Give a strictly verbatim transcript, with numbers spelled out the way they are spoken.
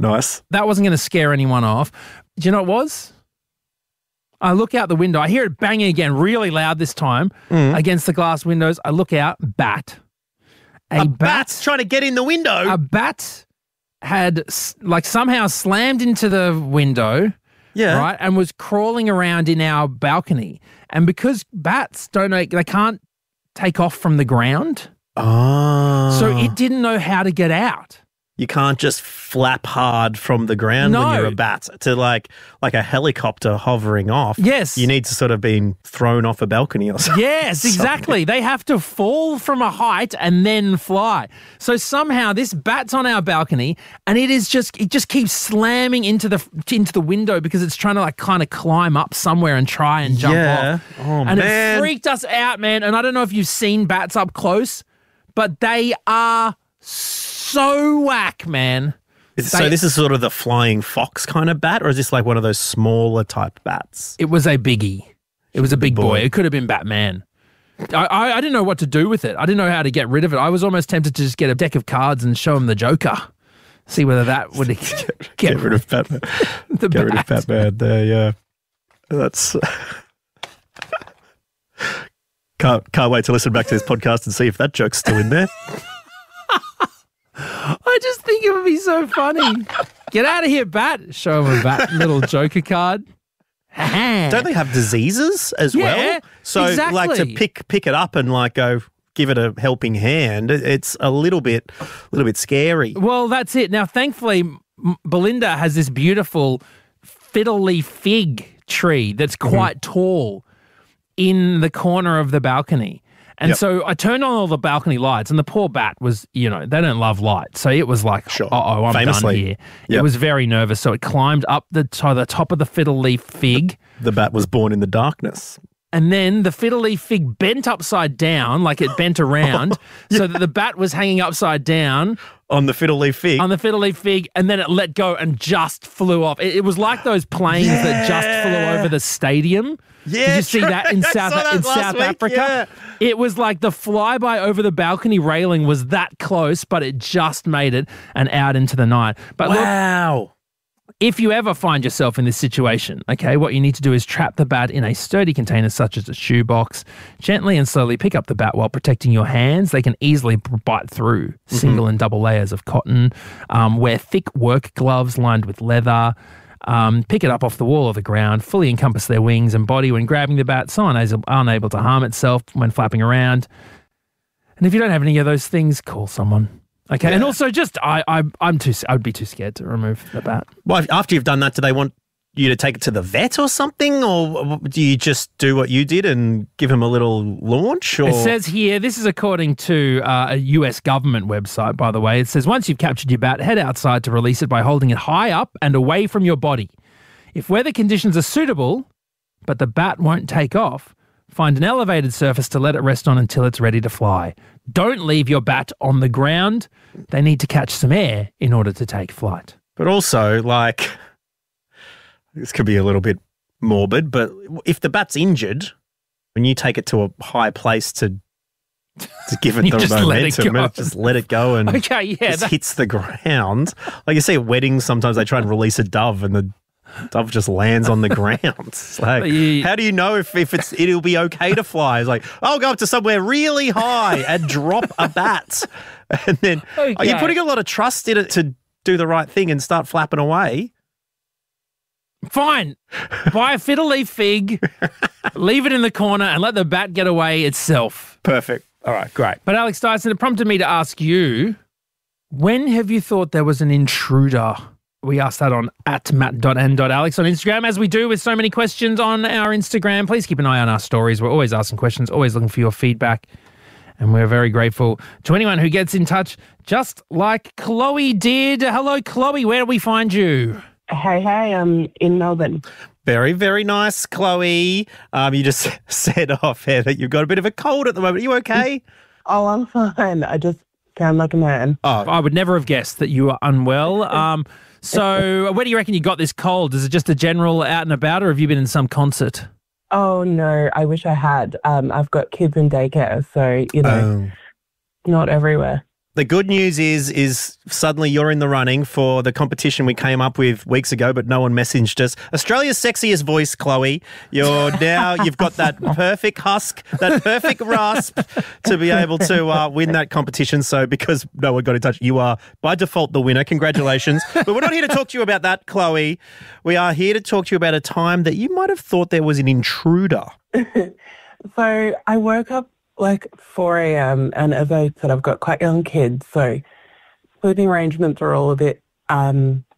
Nice. That wasn't going to scare anyone off. Do you know what it was? I look out the window. I hear it banging again, really loud this time, Mm. against the glass windows. I look out, bat. A, A bat, bat's trying to get in the window. A bat had s- like somehow slammed into the window, yeah. right, and was crawling around in our balcony. And because bats don't know, they can't take off from the ground, Oh. so it didn't know how to get out. You can't just flap hard from the ground No. when you're a bat to like like a helicopter hovering off. Yes. You need to sort of be thrown off a balcony or something. Yes, exactly. They have to fall from a height and then fly. So somehow this bat's on our balcony and it is just it just keeps slamming into the into the window because it's trying to like kind of climb up somewhere and try and jump Yeah. off. Oh, and man. it freaked us out, man. And I don't know if you've seen bats up close, but they are so whack, man. Is- They- so this is sort of the flying fox kind of bat, or is this like one of those smaller type bats? It was a biggie. It was a big boy. boy. It could have been Batman. I, I, I didn't know what to do with it. I didn't know how to get rid of it. I was almost tempted to just get a deck of cards and show him the Joker. See whether that would get, Get rid of Batman. the Get rid of bat. Batman there, yeah. That's... can't, can't wait to listen back to this podcast and see if that joke's still in there. I just think it would be so funny. Get out of here, Bat. Show him a Bat little Joker card. Don't they have diseases as Yeah, well? So like to exactly. pick pick it up and like go give it a helping hand, it- it's a little bit a little bit scary. Well, that's it. Now, thankfully, M- Belinda has this beautiful fiddle leaf fig tree that's quite tall in the corner of the balcony. And Yep. so I turned on all the balcony lights, and the poor bat was, you know, they don't love light. So it was like, Sure. uh-oh, I'm done Famously. here. It Yep. was very nervous. So it climbed up the, to the top of the fiddle leaf fig. The bat was born in the darkness. And then the fiddle leaf fig bent upside down, like it bent around, so that the bat was hanging upside down On the fiddle leaf fig. on the fiddle leaf fig, and then it let go and just flew off. It, it was like those planes that just flew over the stadium. Yeah, Did you see true. that in I South saw that in last South week, Africa? yeah. It was like the flyby over the balcony railing was that close, but it just made it and out into the night. But look, Wow. if you ever find yourself in this situation, okay, what you need to do is trap the bat in a sturdy container such as a shoebox. Gently and slowly pick up the bat while protecting your hands. They can easily b- bite through single and double layers of cotton. Um, wear thick work gloves lined with leather. Um, pick it up off the wall or the ground. Fully encompass their wings and body when grabbing the bat so it's unable to harm itself when flapping around. And if you don't have any of those things, call someone. Okay, and also just I, I I'm too I would be too scared to remove the bat. Well, after you've done that, do they want you to take it to the vet or something? Or do you just do what you did and give him a little launch? Or? It says here, this is according to uh, a U S government website, by the way. It says, once you've captured your bat, head outside to release it by holding it high up and away from your body. If weather conditions are suitable, but the bat won't take off, find an elevated surface to let it rest on until it's ready to fly. Don't leave your bat on the ground. They need to catch some air in order to take flight. But also, like, this could be a little bit morbid, but if the bat's injured, when you take it to a high place to to give it You the just let it momentum, go. and just let it go and Okay, yeah. just that- hits the ground. Like you see at weddings, sometimes they try and release a dove and the dove just lands on the ground. It's like, You- how do you know if, if it's it'll be okay to fly? It's like, I'll go up to somewhere really high and drop a bat. And then are you Okay. putting a lot of trust in it to do the right thing and start flapping away? Fine. Buy a fiddle leaf fig, leave it in the corner, and let the bat get away itself. Perfect. All right, great. But Alex Dyson, it prompted me to ask you, when have you thought there was an intruder? We asked that on at matt dot n dot alex on Instagram, as we do with so many questions on our Instagram. Please keep an eye on our stories. We're always asking questions, always looking for your feedback. And we're very grateful to anyone who gets in touch, just like Chloe did. Hello, Chloe. Where do we find you? Hey, hey, I'm in Melbourne. Very, very nice, Chloe. Um, you just said off air that you've got a bit of a cold at the moment. Are you okay? Oh, I'm fine. I just sound like a man. Oh, I would never have guessed that you were unwell. Um, so where do you reckon you got this cold? Is it just a general out and about, or have you been in some concert? Oh, no, I wish I had. Um, I've got kids in daycare, so, you know, um, not everywhere. The good news is, is suddenly you're in the running for the competition we came up with weeks ago, but no one messaged us. Australia's sexiest voice, Chloe. You're now, you've got that perfect husk, that perfect rasp to be able to uh, win that competition. So because no one got in touch, you are by default the winner. Congratulations. But we're not here to talk to you about that, Chloe. We are here to talk to you about a time that you might have thought there was an intruder. So I woke up like four a.m. and as I said, I've got quite young kids, so sleeping arrangements are all a bit um,